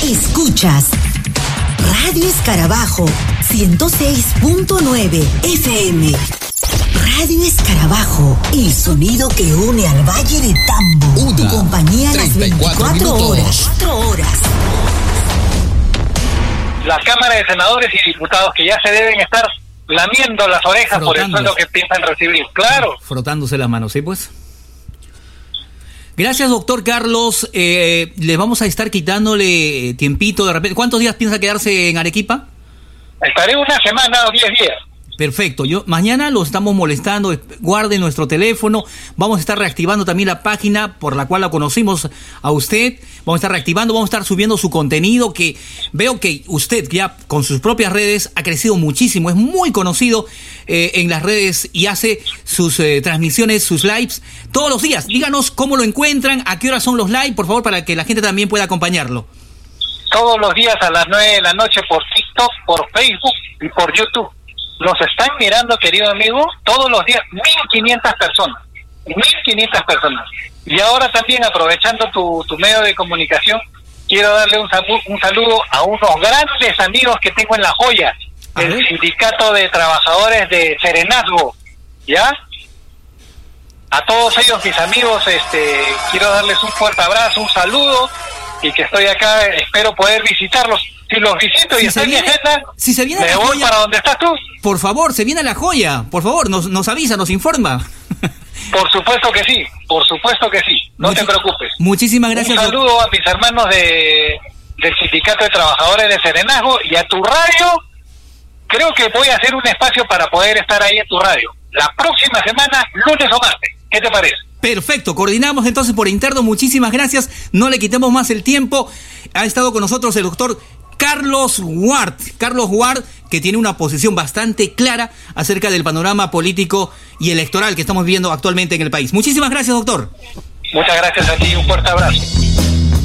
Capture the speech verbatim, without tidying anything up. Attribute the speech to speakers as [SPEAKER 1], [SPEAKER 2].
[SPEAKER 1] Escuchas Radio Escarabajo ciento seis punto nueve F M. Radio Escarabajo, el sonido que une al Valle de Tambo.
[SPEAKER 2] Una,
[SPEAKER 1] tu compañía a las veinticuatro horas. horas.
[SPEAKER 3] La Cámara de Senadores y Diputados que ya se deben estar lamiendo las orejas por el sueldo que piensan recibir. Claro.
[SPEAKER 4] Frotándose las manos, ¿sí pues? Gracias, doctor Carlos. Eh, le vamos a estar quitándole tiempito de repente. ¿Cuántos días piensa quedarse en Arequipa?
[SPEAKER 3] Estaré una semana o diez días.
[SPEAKER 4] Perfecto. Yo mañana los estamos molestando. Guarden nuestro teléfono. Vamos a estar reactivando también la página por la cual la conocimos a usted. Vamos a estar reactivando, vamos a estar subiendo su contenido, que veo que usted ya con sus propias redes ha crecido muchísimo. Es muy conocido eh, en las redes y hace sus eh, transmisiones, sus lives todos los días. Díganos cómo lo encuentran, a qué horas son los lives, por favor, para que la gente también pueda acompañarlo.
[SPEAKER 3] Todos los días a las nueve de la noche por TikTok, por Facebook y por YouTube. Nos están mirando, querido amigo, todos los días mil quinientas personas. mil quinientas personas. Y ahora también, aprovechando tu, tu medio de comunicación, quiero darle un, un saludo a unos grandes amigos que tengo en La Joya, el Sindicato de Trabajadores de Serenazgo, ¿ya? A todos ellos, mis amigos, este, quiero darles un fuerte abrazo, un saludo, y que estoy acá, espero poder visitarlos. Si los visito y si está en mi agenda,
[SPEAKER 4] si se viene
[SPEAKER 3] me
[SPEAKER 4] a la
[SPEAKER 3] voy
[SPEAKER 4] Joya,
[SPEAKER 3] para donde estás tú.
[SPEAKER 4] Por favor, se viene a La Joya, por favor, nos, nos avisa, nos informa.
[SPEAKER 3] Por supuesto que sí, por supuesto que sí, no Much- te preocupes.
[SPEAKER 4] Muchísimas gracias.
[SPEAKER 3] Un saludo a mis hermanos de del Sindicato de Trabajadores de Serenazgo y a tu radio. Creo que voy a hacer un espacio para poder estar ahí en tu radio la próxima semana, lunes o martes. ¿Qué te parece?
[SPEAKER 4] Perfecto, coordinamos entonces por interno. Muchísimas gracias, no le quitemos más el tiempo. Ha estado con nosotros el doctor Carlos Ward, Carlos Ward, que tiene una posición bastante clara acerca del panorama político y electoral que estamos viviendo actualmente en el país. Muchísimas gracias, doctor.
[SPEAKER 3] Muchas gracias a ti, un fuerte abrazo.